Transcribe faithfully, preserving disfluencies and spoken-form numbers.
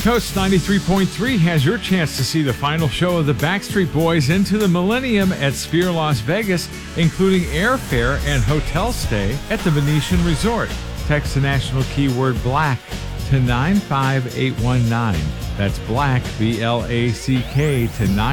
Coast ninety-three point three has your chance to see the final show of the Backstreet Boys Into the Millennium at Sphere Las Vegas, including airfare and hotel stay at the Venetian Resort. Text the national keyword BLACK to nine five eight one nine. That's BLACK, B L A C K, to nine